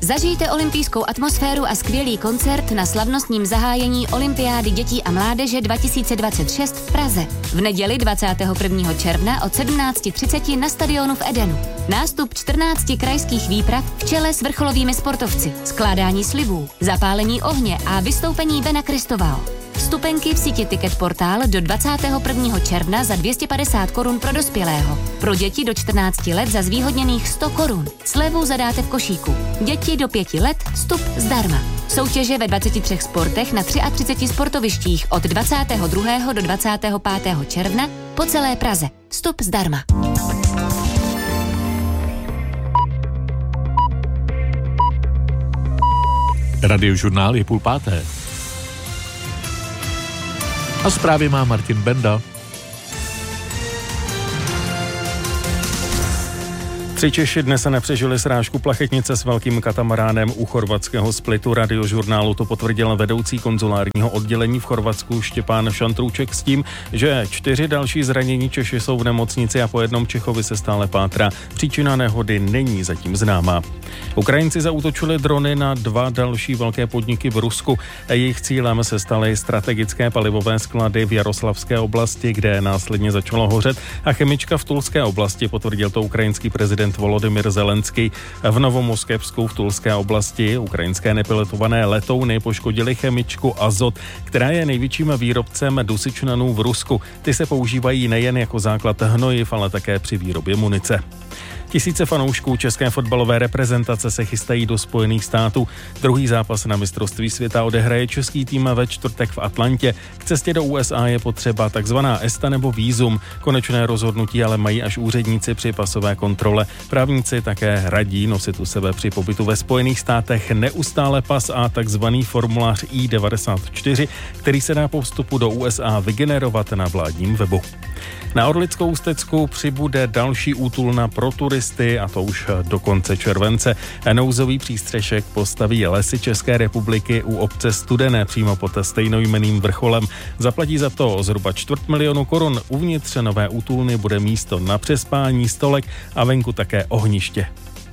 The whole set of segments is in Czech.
Zažijte olympijskou atmosféru a skvělý koncert na slavnostním zahájení Olympiády dětí a mládeže 2026 v Praze. V neděli 21. června od 17:30 na stadionu v Edenu. Nástup 14 krajských výprav v čele s vrcholovými sportovci, skládání slibů, zapálení ohně a vystoupení Bena Kristovao. Vstupenky v síti Ticket Portál do 21. června za 250 korun pro dospělého. Pro děti do 14 let za zvýhodněných 100 korun. Slevu zadáte v košíku. Děti do 5 let vstup zdarma. Soutěže ve 23 sportech na 33 sportovištích od 22. do 25. června po celé Praze. Vstup zdarma. Radiožurnál je 4:30. A zprávy má Martin Benda. Tři Češi dnes se nepřežili srážku plachetnice s velkým katamaránem u chorvatského Splitu. Radiožurnálu to potvrdil vedoucí konzulárního oddělení v Chorvatsku Štěpán Šantrůček s tím, že 4 další zranění Češi jsou v nemocnici a po jednom Čechovi se stále pátrá. Příčina nehody není zatím známá. Ukrajinci zaútočili drony na 2 další velké podniky v Rusku. Jejich cílem se staly strategické palivové sklady v Jaroslavské oblasti, kde následně začalo hořet, a chemička v Tulské oblasti, potvrdil to ukrajinský prezident Volodymyr Zelenský. V Novomoskevsku v Tulské oblasti ukrajinské nepilotované letouny poškodily chemičku Azot, která je největším výrobcem dusičnanů v Rusku. Ty se používají nejen jako základ hnojiv, ale také při výrobě munice. Tisíce fanoušků české fotbalové reprezentace se chystají do Spojených států. Druhý zápas na mistrovství světa odehraje český tým ve čtvrtek v Atlantě. K cestě do USA je potřeba takzvaná ESTA nebo vízum. Konečné rozhodnutí ale mají až úředníci při pasové kontrole. Právníci také radí nosit u sebe při pobytu ve Spojených státech neustále pas a takzvaný formulář I-94, který se dá po vstupu do USA vygenerovat na vládním webu. Na Orlickou Ústecku přibude další útulna pro turisty, a to už do konce července. Nouzový přístřešek postaví Lesy České republiky u obce Studené přímo pod stejnojmenným vrcholem. Zaplatí za to zhruba 250 000 korun. Uvnitř nové útulny bude místo na přespání, stolek a venku také ohniště.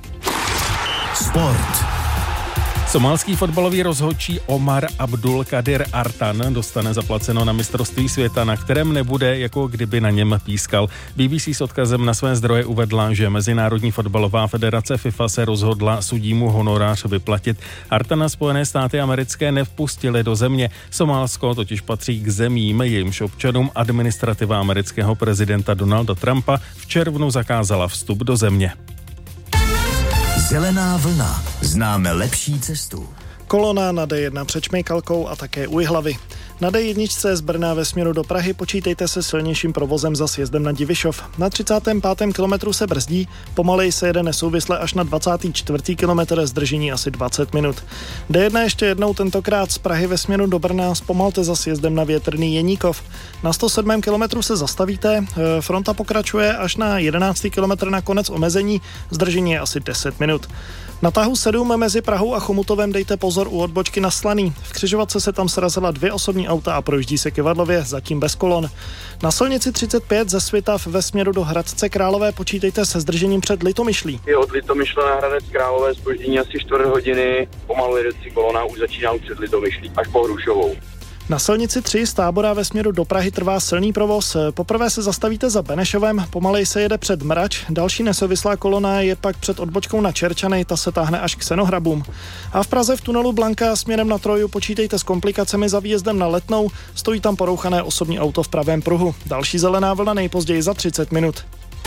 Sport. Somálský fotbalový rozhodčí Omar Abdul Kadir Artan dostane zaplaceno na mistrovství světa, na kterém nebude, jako kdyby na něm pískal. BBC s odkazem na své zdroje uvedla, že Mezinárodní fotbalová federace FIFA se rozhodla sudímu honorář vyplatit. Artana Spojené státy americké nevpustily do země. Somálsko totiž patří k zemím, jejímž občanům administrativa amerického prezidenta Donalda Trumpa v červnu zakázala vstup do země. Zelená vlna. Známe lepší cestu. Kolona na D1 před Šmejkalkou a také u Jihlavy. Na D1 z Brna ve směru do Prahy počítejte se silnějším provozem za sjezdem na Divišov. Na 35. kilometru se brzdí, pomaleji se jede nesouvisle až na 24. kilometr, zdržení asi 20 minut. D1 ještě jednou, tentokrát z Prahy ve směru do Brna, zpomalte za sjezdem na Větrný Jeníkov. Na 107. kilometru se zastavíte, fronta pokračuje až na 11. kilometr na konec omezení, zdržení je asi 10 minut. Na tahu 7 mezi Prahou a Chomutovem dejte pozor u odbočky na Slaný. V křižovatce se tam srazila 2 osobní auta a projíždí se Kyvadlově, zatím bez kolon. Na silnici 35 ze Svitav ve směru do Hradce Králové počítejte se zdržením před Litomyšlí. Je od Litomyšle na Hradec Králové zpoždění asi 4 hodiny, pomalu jedoucí kolona už začíná před Litomyšlí až po Hrušovou. Na silnici 3 z Tábora ve směru do Prahy trvá silný provoz. Poprvé se zastavíte za Benešovem, pomalej se jede před Mrač, další nesouvislá kolona je pak před odbočkou na Čerčany, ta se táhne až k Senohrabům. A v Praze v tunelu Blanka směrem na Troju počítejte s komplikacemi za výjezdem na Letnou, stojí tam porouchané osobní auto v pravém pruhu. Další zelená vlna nejpozději za 30 minut.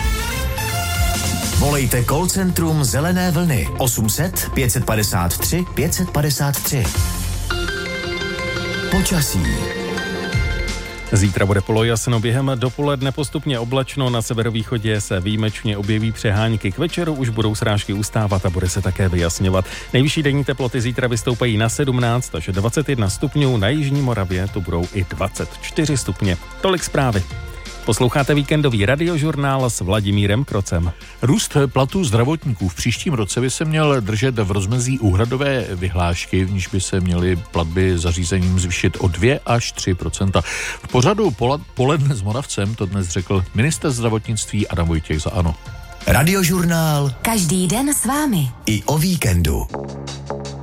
Volejte call centrum Zelené vlny 800 553 553. Počasí. Zítra bude polojasno, během dopoledne postupně oblačno, na severovýchodě se výjimečně objeví přehánky. K večeru už budou srážky ustávat a bude se také vyjasňovat. Nejvyšší denní teploty zítra vystoupají na 17 až 21 stupňů, na jižní Moravě to budou i 24 stupně. Tolik zprávy. Posloucháte víkendový radiožurnál s Vladimírem Krocem. Růst platů zdravotníků v příštím roce by se měl držet v rozmezí úhradové vyhlášky, v níž by se měly platby zařízením zvýšit o 2 až 3%. V pořadu Poledne s Moravcem to dnes řekl ministr zdravotnictví Adam Vojtěch za ANO. Radiožurnál každý den s vámi. I o víkendu.